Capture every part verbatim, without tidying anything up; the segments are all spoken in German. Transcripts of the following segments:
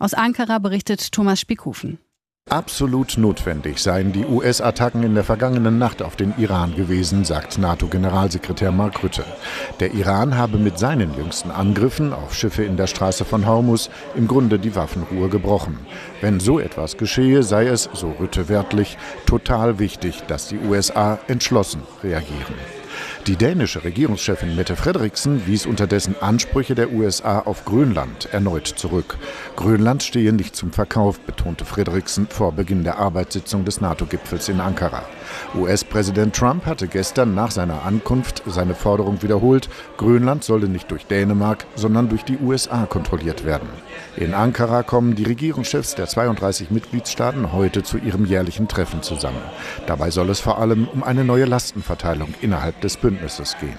Aus Ankara berichtet Thomas Spiekhofen. Absolut notwendig seien die U S-Attacken in der vergangenen Nacht auf den Iran gewesen, sagt NATO-Generalsekretär Mark Rutte. Der Iran habe mit seinen jüngsten Angriffen auf Schiffe in der Straße von Hormuz im Grunde die Waffenruhe gebrochen. Wenn so etwas geschehe, sei es, so Rutte wörtlich, total wichtig, dass die U S A entschlossen reagieren. Die dänische Regierungschefin Mette Frederiksen wies unterdessen Ansprüche der U S A auf Grönland erneut zurück. Grönland stehe nicht zum Verkauf, betonte Frederiksen vor Beginn der Arbeitssitzung des NATO-Gipfels in Ankara. U S-Präsident Trump hatte gestern nach seiner Ankunft seine Forderung wiederholt, Grönland solle nicht durch Dänemark, sondern durch die U S A kontrolliert werden. In Ankara kommen die Regierungschefs der zweiunddreißig Mitgliedstaaten heute zu ihrem jährlichen Treffen zusammen. Dabei soll es vor allem um eine neue Lastenverteilung innerhalb des Bündnisses gehen.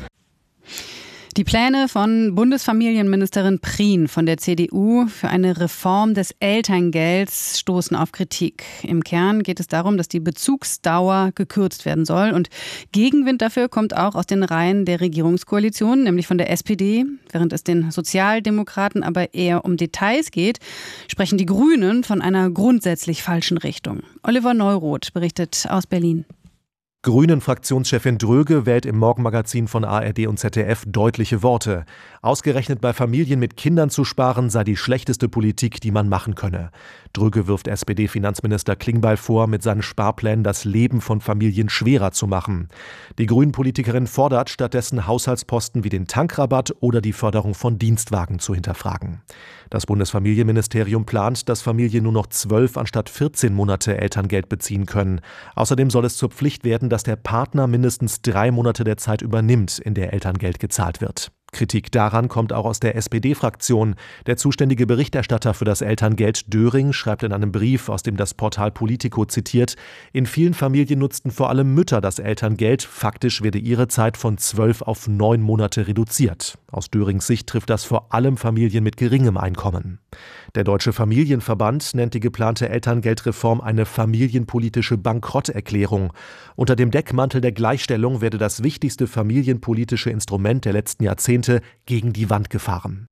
Die Pläne von Bundesfamilienministerin Prien von der C D U für eine Reform des Elterngelds stoßen auf Kritik. Im Kern geht es darum, dass die Bezugsdauer gekürzt werden soll. Und Gegenwind dafür kommt auch aus den Reihen der Regierungskoalition, nämlich von der S P D. Während es den Sozialdemokraten aber eher um Details geht, sprechen die Grünen von einer grundsätzlich falschen Richtung. Oliver Neuroth berichtet aus Berlin. Grünen-Fraktionschefin Dröge wählt im Morgenmagazin von A R D und Z D F deutliche Worte. Ausgerechnet bei Familien mit Kindern zu sparen, sei die schlechteste Politik, die man machen könne. Dröge wirft S P D-Finanzminister Klingbeil vor, mit seinen Sparplänen das Leben von Familien schwerer zu machen. Die Grünen-Politikerin fordert stattdessen, Haushaltsposten wie den Tankrabatt oder die Förderung von Dienstwagen zu hinterfragen. Das Bundesfamilienministerium plant, dass Familien nur noch zwölf anstatt vierzehn Monate Elterngeld beziehen können. Außerdem soll es zur Pflicht werden, dass der Partner mindestens drei Monate der Zeit übernimmt, in der Elterngeld gezahlt wird. Kritik daran kommt auch aus der S P D-Fraktion. Der zuständige Berichterstatter für das Elterngeld, Döring, schreibt in einem Brief, aus dem das Portal Politico zitiert, in vielen Familien nutzten vor allem Mütter das Elterngeld. Faktisch werde ihre Zeit von zwölf auf neun Monate reduziert. Aus Dörings Sicht trifft das vor allem Familien mit geringem Einkommen. Der Deutsche Familienverband nennt die geplante Elterngeldreform eine familienpolitische Bankrotterklärung. Unter dem Deckmantel der Gleichstellung werde das wichtigste familienpolitische Instrument der letzten Jahrzehnte gegen die Wand gefahren.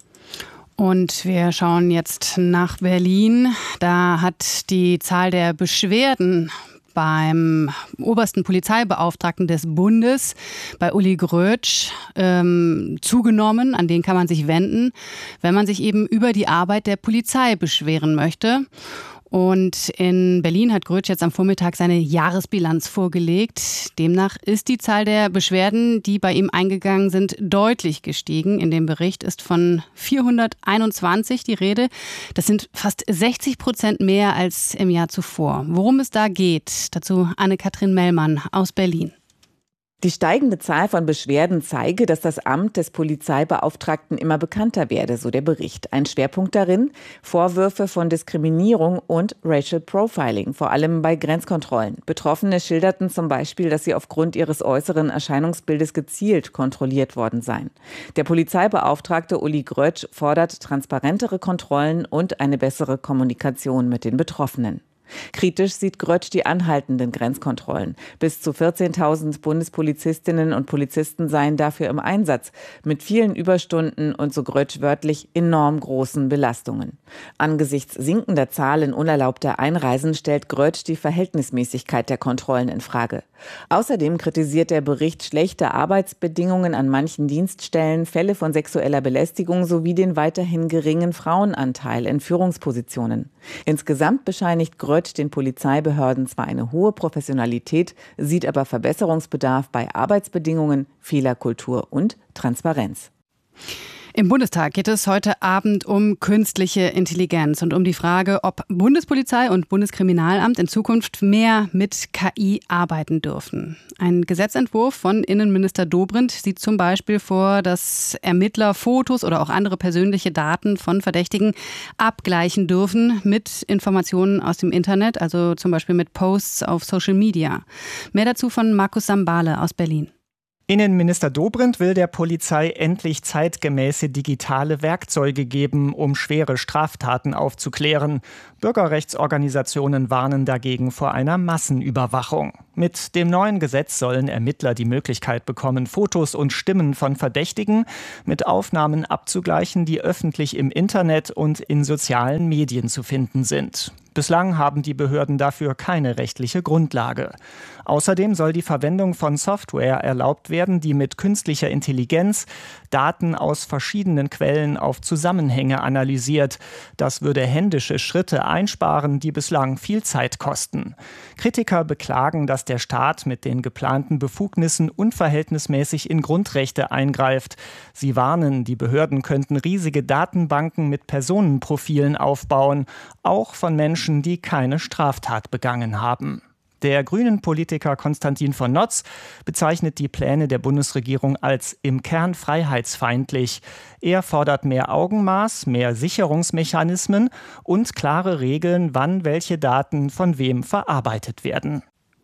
Und wir schauen jetzt nach Berlin. Da hat die Zahl der Beschwerden beim obersten Polizeibeauftragten des Bundes, bei Uli Grötsch, ähm, zugenommen. An den kann man sich wenden, wenn man sich eben über die Arbeit der Polizei beschweren möchte. Und in Berlin hat Grötsch jetzt am Vormittag seine Jahresbilanz vorgelegt. Demnach ist die Zahl der Beschwerden, die bei ihm eingegangen sind, deutlich gestiegen. In dem Bericht ist von vierhunderteinundzwanzig die Rede. Das sind fast sechzig Prozent mehr als im Jahr zuvor. Worum es da geht, dazu Anne-Kathrin Mellmann aus Berlin. Die steigende Zahl von Beschwerden zeige, dass das Amt des Polizeibeauftragten immer bekannter werde, so der Bericht. Ein Schwerpunkt darin: Vorwürfe von Diskriminierung und Racial Profiling, vor allem bei Grenzkontrollen. Betroffene schilderten zum Beispiel, dass sie aufgrund ihres äußeren Erscheinungsbildes gezielt kontrolliert worden seien. Der Polizeibeauftragte Uli Grötsch fordert transparentere Kontrollen und eine bessere Kommunikation mit den Betroffenen. Kritisch sieht Grötsch die anhaltenden Grenzkontrollen. Bis zu vierzehntausend Bundespolizistinnen und Polizisten seien dafür im Einsatz, mit vielen Überstunden und, so Grötsch wörtlich, enorm großen Belastungen. Angesichts sinkender Zahlen unerlaubter Einreisen stellt Grötsch die Verhältnismäßigkeit der Kontrollen in Frage. Außerdem kritisiert der Bericht schlechte Arbeitsbedingungen an manchen Dienststellen, Fälle von sexueller Belästigung sowie den weiterhin geringen Frauenanteil in Führungspositionen. Insgesamt bescheinigt Grötsch den Polizeibehörden zwar eine hohe Professionalität, sieht aber Verbesserungsbedarf bei Arbeitsbedingungen, Fehlerkultur und Transparenz. Im Bundestag geht es heute Abend um künstliche Intelligenz und um die Frage, ob Bundespolizei und Bundeskriminalamt in Zukunft mehr mit K I arbeiten dürfen. Ein Gesetzentwurf von Innenminister Dobrindt sieht zum Beispiel vor, dass Ermittler Fotos oder auch andere persönliche Daten von Verdächtigen abgleichen dürfen mit Informationen aus dem Internet, also zum Beispiel mit Posts auf Social Media. Mehr dazu von Markus Sambale aus Berlin. Innenminister Dobrindt will der Polizei endlich zeitgemäße digitale Werkzeuge geben, um schwere Straftaten aufzuklären. Bürgerrechtsorganisationen warnen dagegen vor einer Massenüberwachung. Mit dem neuen Gesetz sollen Ermittler die Möglichkeit bekommen, Fotos und Stimmen von Verdächtigen mit Aufnahmen abzugleichen, die öffentlich im Internet und in sozialen Medien zu finden sind. Bislang haben die Behörden dafür keine rechtliche Grundlage. Außerdem soll die Verwendung von Software erlaubt werden, die mit künstlicher Intelligenz Daten aus verschiedenen Quellen auf Zusammenhänge analysiert. Das würde händische Schritte einsparen, die bislang viel Zeit kosten. Kritiker beklagen, dass der Staat mit den geplanten Befugnissen unverhältnismäßig in Grundrechte eingreift. Sie warnen, die Behörden könnten riesige Datenbanken mit Personenprofilen aufbauen, auch von Menschen, die keine Straftat begangen haben. Der Grünen-Politiker Konstantin von Notz bezeichnet die Pläne der Bundesregierung als im Kern freiheitsfeindlich. Er fordert mehr Augenmaß, mehr Sicherungsmechanismen und klare Regeln, wann welche Daten von wem verarbeitet werden.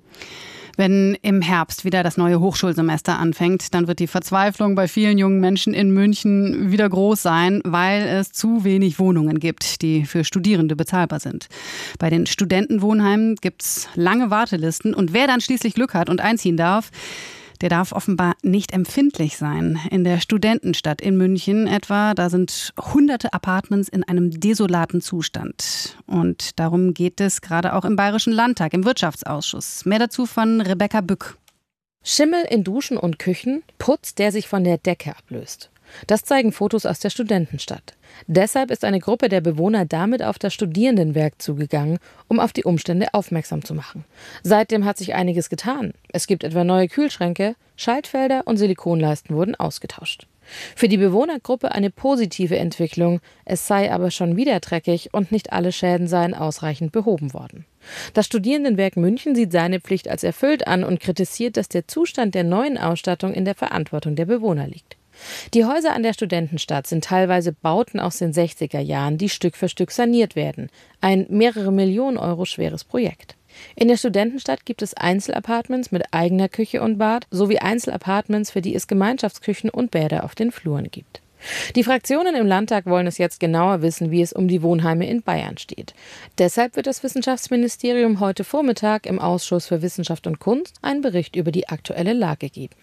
Wenn im Herbst wieder das neue Hochschulsemester anfängt, dann wird die Verzweiflung bei vielen jungen Menschen in München wieder groß sein, weil es zu wenig Wohnungen gibt, die für Studierende bezahlbar sind. Bei den Studentenwohnheimen gibt es lange Wartelisten und wer dann schließlich Glück hat und einziehen darf, der darf offenbar nicht empfindlich sein. In der Studentenstadt in München etwa, da sind hunderte Apartments in einem desolaten Zustand. Und darum geht es gerade auch im Bayerischen Landtag, im Wirtschaftsausschuss. Mehr dazu von Rebecca Bück. Schimmel in Duschen und Küchen, Putz, der sich von der Decke ablöst. Das zeigen Fotos aus der Studentenstadt. Deshalb ist eine Gruppe der Bewohner damit auf das Studierendenwerk zugegangen, um auf die Umstände aufmerksam zu machen. Seitdem hat sich einiges getan. Es gibt etwa neue Kühlschränke, Schaltfelder und Silikonleisten wurden ausgetauscht. Für die Bewohnergruppe eine positive Entwicklung, es sei aber schon wieder dreckig und nicht alle Schäden seien ausreichend behoben worden. Das Studierendenwerk München sieht seine Pflicht als erfüllt an und kritisiert, dass der Zustand der neuen Ausstattung in der Verantwortung der Bewohner liegt. Die Häuser an der Studentenstadt sind teilweise Bauten aus den sechziger Jahren, die Stück für Stück saniert werden. Ein mehrere Millionen Euro schweres Projekt. In der Studentenstadt gibt es Einzelapartments mit eigener Küche und Bad sowie Einzelapartments, für die es Gemeinschaftsküchen und Bäder auf den Fluren gibt. Die Fraktionen im Landtag wollen es jetzt genauer wissen, wie es um die Wohnheime in Bayern steht. Deshalb wird das Wissenschaftsministerium heute Vormittag im Ausschuss für Wissenschaft und Kunst einen Bericht über die aktuelle Lage geben.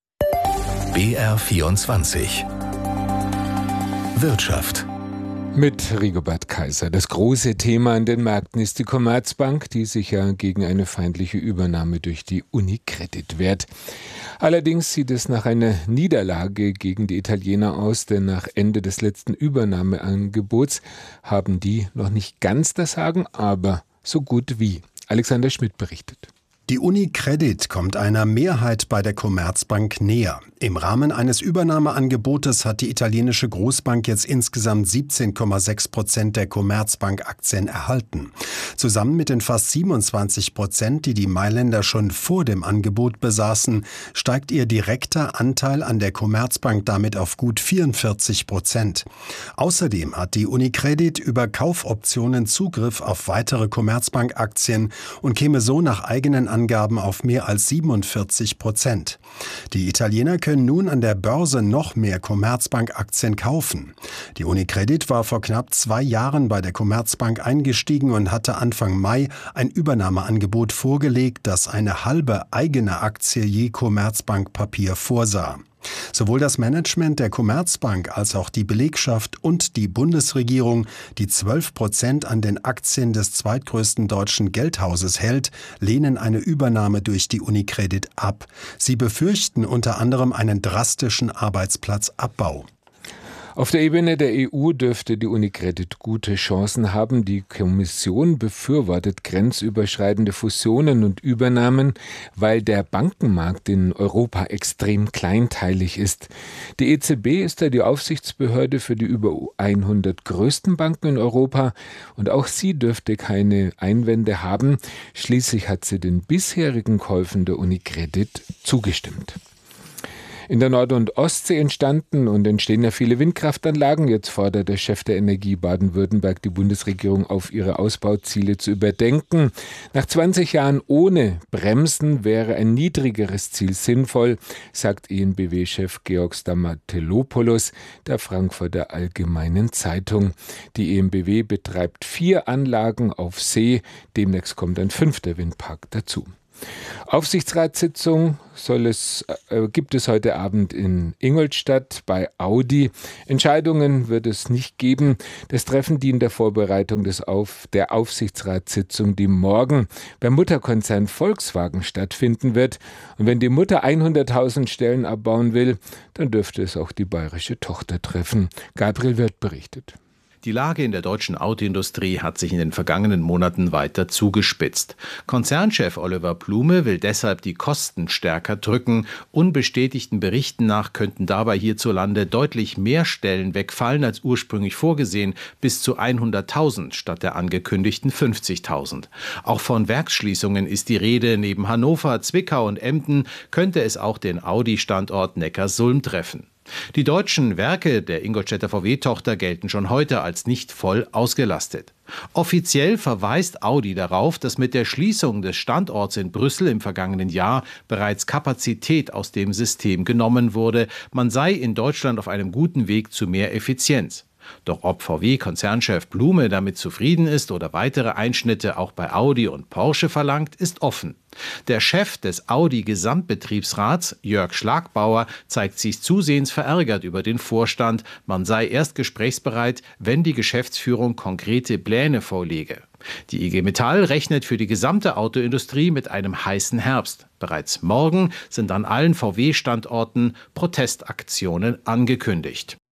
B R vierundzwanzig Wirtschaft mit Rigobert Kaiser. Das große Thema an den Märkten ist die Commerzbank, die sich ja gegen eine feindliche Übernahme durch die UniCredit wehrt. Allerdings sieht es nach einer Niederlage gegen die Italiener aus, denn nach Ende des letzten Übernahmeangebots haben die noch nicht ganz das Sagen, aber so gut wie. Alexander Schmidt berichtet. Die UniCredit kommt einer Mehrheit bei der Commerzbank näher. Im Rahmen eines Übernahmeangebotes hat die italienische Großbank jetzt insgesamt siebzehn Komma sechs Prozent der Commerzbank-Aktien erhalten. Zusammen mit den fast siebenundzwanzig Prozent, die die Mailänder schon vor dem Angebot besaßen, steigt ihr direkter Anteil an der Commerzbank damit auf gut vierundvierzig Prozent. Außerdem hat die UniCredit über Kaufoptionen Zugriff auf weitere Commerzbank-Aktien und käme so nach eigenen Angaben auf mehr als siebenundvierzig Prozent. Die Italiener können nun an der Börse noch mehr Commerzbank-Aktien kaufen. Die UniCredit war vor knapp zwei Jahren bei der Commerzbank eingestiegen und hatte Anfang Mai ein Übernahmeangebot vorgelegt, das eine halbe eigene Aktie je Commerzbank-Papier vorsah. Sowohl das Management der Commerzbank als auch die Belegschaft und die Bundesregierung, die zwölf Prozent an den Aktien des zweitgrößten deutschen Geldhauses hält, lehnen eine Übernahme durch die UniCredit ab. Sie befürchten unter anderem einen drastischen Arbeitsplatzabbau. Auf der Ebene der E U dürfte die UniCredit gute Chancen haben. Die Kommission befürwortet grenzüberschreitende Fusionen und Übernahmen, weil der Bankenmarkt in Europa extrem kleinteilig ist. Die E Z B ist da die Aufsichtsbehörde für die über hundert größten Banken in Europa und auch sie dürfte keine Einwände haben. Schließlich hat sie den bisherigen Käufen der UniCredit zugestimmt. in der Nord- und Ostsee entstanden und entstehen ja viele Windkraftanlagen. Jetzt fordert der Chef der Energie Baden-Württemberg die Bundesregierung auf, ihre Ausbauziele zu überdenken. Nach zwanzig Jahren ohne Bremsen wäre ein niedrigeres Ziel sinnvoll, sagt E N B W-Chef Georg Stamatelopoulos der Frankfurter Allgemeinen Zeitung. Die E N B W betreibt vier Anlagen auf See. Demnächst kommt ein fünfter Windpark dazu. Aufsichtsratssitzung soll es, äh, gibt es heute Abend in Ingolstadt bei Audi. Entscheidungen wird es nicht geben. Das Treffen dient der Vorbereitung des Auf, der Aufsichtsratssitzung, die morgen beim Mutterkonzern Volkswagen stattfinden wird. Und wenn die Mutter hunderttausend Stellen abbauen will, dann dürfte es auch die bayerische Tochter treffen. Gabriel Wirth berichtet. Die Lage in der deutschen Autoindustrie hat sich in den vergangenen Monaten weiter zugespitzt. Konzernchef Oliver Blume will deshalb die Kosten stärker drücken. Unbestätigten Berichten nach könnten dabei hierzulande deutlich mehr Stellen wegfallen als ursprünglich vorgesehen, bis zu hunderttausend statt der angekündigten fünfzigtausend. Auch von Werksschließungen ist die Rede. Neben Hannover, Zwickau und Emden könnte es auch den Audi-Standort Neckarsulm treffen. Die deutschen Werke der Ingolstädter V W-Tochter gelten schon heute als nicht voll ausgelastet. Offiziell verweist Audi darauf, dass mit der Schließung des Standorts in Brüssel im vergangenen Jahr bereits Kapazität aus dem System genommen wurde. Man sei in Deutschland auf einem guten Weg zu mehr Effizienz. Doch ob V W-Konzernchef Blume damit zufrieden ist oder weitere Einschnitte auch bei Audi und Porsche verlangt, ist offen. Der Chef des Audi-Gesamtbetriebsrats, Jörg Schlagbauer, zeigt sich zusehends verärgert über den Vorstand. Man sei erst gesprächsbereit, wenn die Geschäftsführung konkrete Pläne vorlege. Die I G Metall rechnet für die gesamte Autoindustrie mit einem heißen Herbst. Bereits morgen sind an allen V W-Standorten Protestaktionen angekündigt.